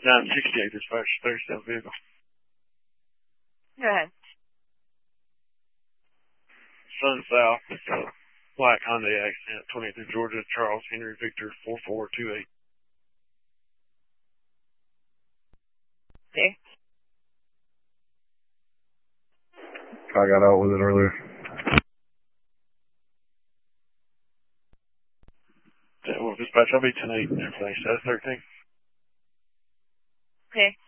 968 dispatch, 37 vehicle. Go ahead. Sun South, it's a black Hyundai accident, 23 Georgia, Charles Henry Victor 4428. Okay. I got out with it earlier. Well, dispatch, I'll be 10-8 and everything, so that's 13. Okay.